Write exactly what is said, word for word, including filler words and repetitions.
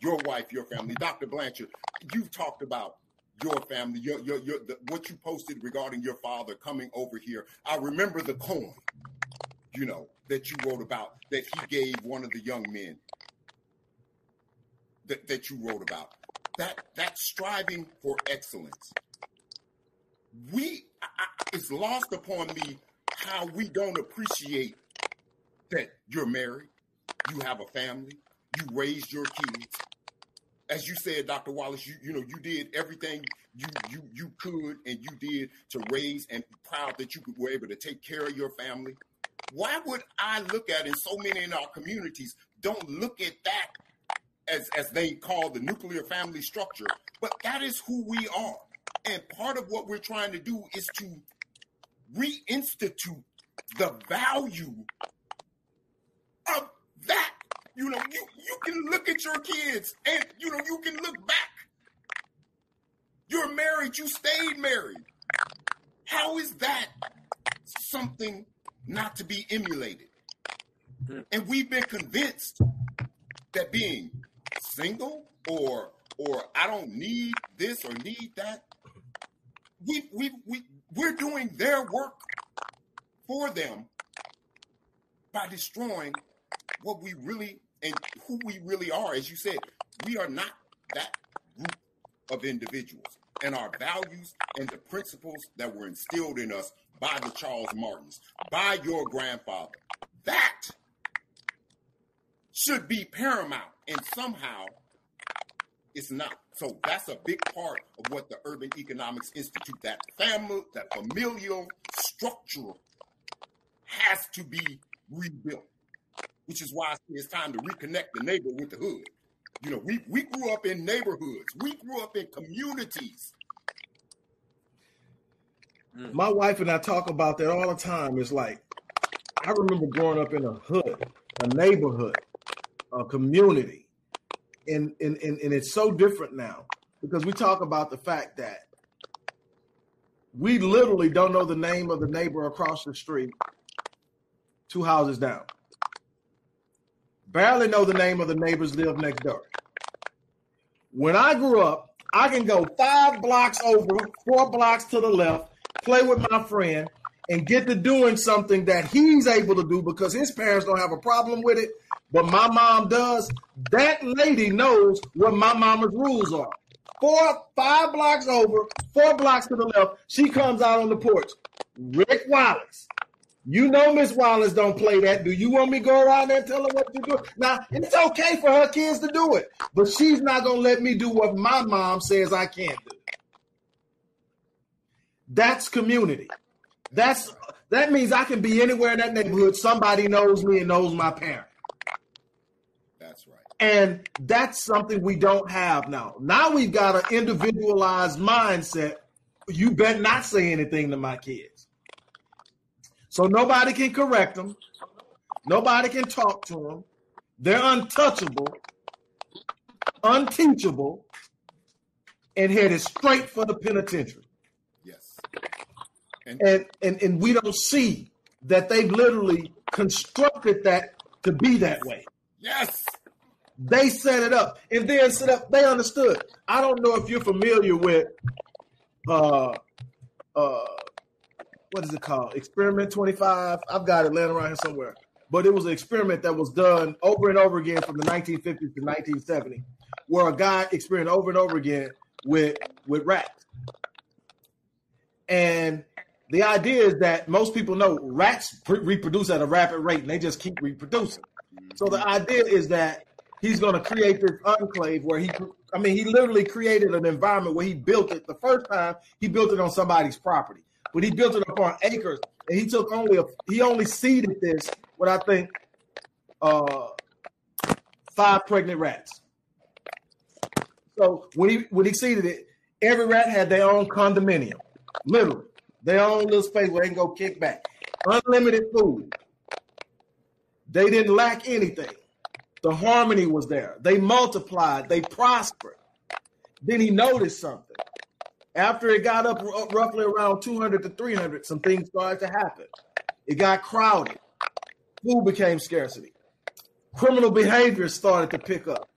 your wife, your family. Doctor Blanchard, you've talked about your family, your, your, your, the, what you posted regarding your father coming over here. I remember the coin, you know, that you wrote about, that he gave one of the young men that, that you wrote about. That, that striving for excellence. We, I, it's lost upon me how we don't appreciate that you're married, you have a family, you raised your kids. As you said, Doctor Wallace, you, you know, you did everything you, you, you could and you did to raise, and proud that you were able to take care of your family. Why would I look at, and so many in our communities don't look at that as, as they call the nuclear family structure, but that is who we are. And part of what we're trying to do is to reinstitute the value of that. You know, you, you can look at your kids and, you know, you can look back. You're married, you stayed married. How is that something not to be emulated? And we've been convinced that being single or or I don't need this or need that, we we we we're doing their work for them by destroying what we really and who we really are. As you said, we are not that group of individuals, and our values and the principles that were instilled in us by the Charles Martins, by your grandfather, that should be paramount, and somehow it's not. So that's a big part of what the Urban Economics Institute, that family, that familial structure has to be rebuilt, which is why it's time to reconnect the neighbor with the hood. You know, we, we grew up in neighborhoods. We grew up in communities. My wife and I talk about that all the time. It's like, I remember growing up in a hood, a neighborhood, a community. And, and, and, and it's so different now because we talk about the fact that we literally don't know the name of the neighbor across the street, two houses down. Barely know the name of the neighbors live next door. When I grew up, I can go five blocks over, four blocks to the left, play with my friend, and get to doing something that he's able to do because his parents don't have a problem with it, but my mom does. That lady knows what my mama's rules are. Four, five blocks over, four blocks to the left, she comes out on the porch. Rick Wallace. You know Miss Wallace don't play that. Do you want me to go around there and tell her what to do? Now, it's okay for her kids to do it, but she's not going to let me do what my mom says I can't do. That's community. That's That means I can be anywhere in that neighborhood. Somebody knows me and knows my parent. That's right. And that's something we don't have now. Now we've got an individualized mindset. You better not say anything to my kids. So nobody can correct them. Nobody can talk to them. They're untouchable, unteachable, and headed straight for the penitentiary. Yes. And, and, and, and we don't see that they've literally constructed that to be that way. Yes. They set it up. And then set up, they understood. I don't know if you're familiar with uh uh what is it called? Experiment twenty-five. I've got it laying around here somewhere. But it was an experiment that was done over and over again from the nineteen fifties to nineteen seventy, where a guy experimented over and over again with, with rats. And the idea is that most people know rats pre- reproduce at a rapid rate, and they just keep reproducing. So the idea is that he's going to create this enclave where he, I mean, he literally created an environment where he built it. The first time, he built it on somebody's property. But he built it upon acres, and he took only a, he only seeded this with, I think, uh, five pregnant rats. So when he when he seeded it, every rat had their own condominium, literally their own little space where they can go kick back, unlimited food. They didn't lack anything. The harmony was there. They multiplied. They prospered. Then he noticed something. After it got up r- roughly around two hundred to three hundred, some things started to happen. It got crowded. Food became scarcity. Criminal behavior started to pick up.